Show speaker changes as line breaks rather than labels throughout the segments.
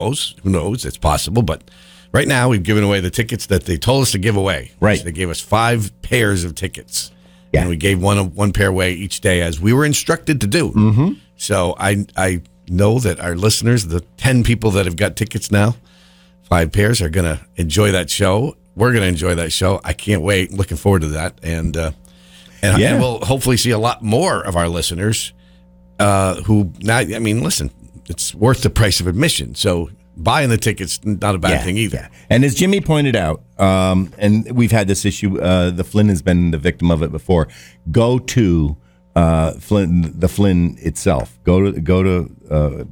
Who knows? It's possible. But right now, we've given away the tickets that they told us to give away.
Right.
So they gave us 5 pairs of tickets.
Yeah.
And we gave one pair away each day as we were instructed to do.
Mm-hmm.
So I know that our listeners, the 10 people that have got tickets now, 5 pairs, are going to enjoy that show. We're going to enjoy that show. I can't wait. Looking forward to that. And we'll hopefully see a lot more of our listeners who, listen, it's worth the price of admission. So buying the tickets, not a bad thing either.
Yeah. And as Jimmy pointed out, and we've had this issue, the Flynn has been the victim of it before. Go to the Flynn itself. Go to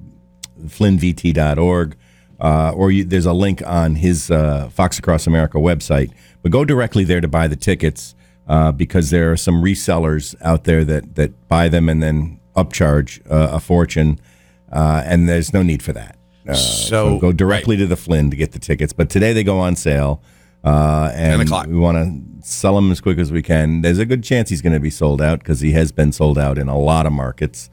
flynnvt.org. There's a link on his Fox Across America website. But go directly there to buy the tickets because there are some resellers out there that buy them and then upcharge a fortune, and there's no need for that. So go directly to the Flynn to get the tickets. But today they go on sale, and
10 o'clock.
We want to sell them as quick as we can. There's a good chance he's going to be sold out because he has been sold out in a lot of markets,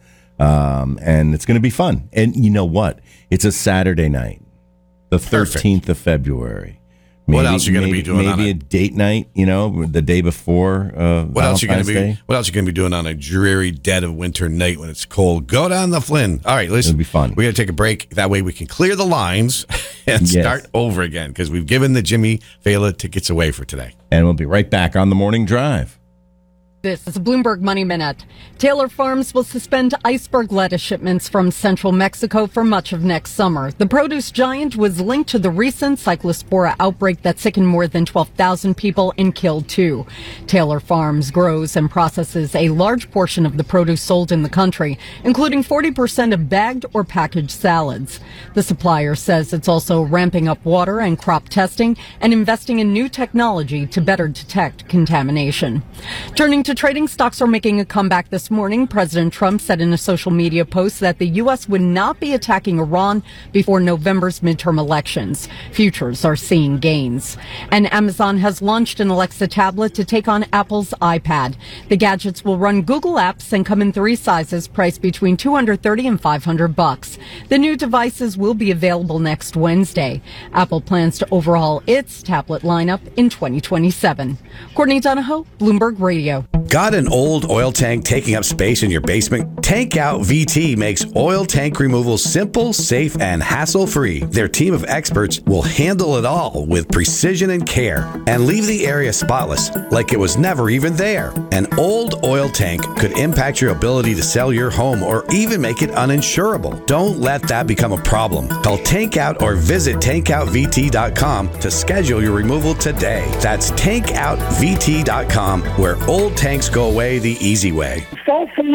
and it's going to be fun. And you know what? It's a Saturday night. The 13th of February.
What else are you going to be doing on
Maybe a date night, the day before
What else are you going to be doing on a dreary dead of winter night when it's cold? Go down the Flynn. All right, listen.
It'll be fun.
We're going to take a break. That way we can clear the lines and start over again because we've given the Jimmy Fallon tickets away for today.
And we'll be right back on the Morning Drive.
This is a Bloomberg Money Minute. Taylor Farms will suspend iceberg lettuce shipments from central Mexico for much of next summer. The produce giant was linked to the recent cyclospora outbreak that sickened more than 12,000 people and killed 2. Taylor Farms grows and processes a large portion of the produce sold in the country, including 40% of bagged or packaged salads. The supplier says it's also ramping up water and crop testing and investing in new technology to better detect contamination. Turning to trading, stocks are making a comeback this morning. President Trump said in a social media post that the U.S. would not be attacking Iran before November's midterm elections. Futures are seeing gains. And Amazon has launched an Alexa tablet to take on Apple's iPad. The gadgets will run Google apps and come in 3 sizes priced between $230 and $500. The new devices will be available next Wednesday. Apple plans to overhaul its tablet lineup in 2027. Courtney Donahoe, Bloomberg Radio.
Got an old oil tank taking up space in your basement? Tank Out VT makes oil tank removal simple, safe, and hassle-free. Their team of experts will handle it all with precision and care and leave the area spotless like it was never even there. An old oil tank could impact your ability to sell your home or even make it uninsurable. Don't let that become a problem. Call Tank Out or visit tankoutvt.com to schedule your removal today. That's tankoutvt.com, where old tanks go away the easy way.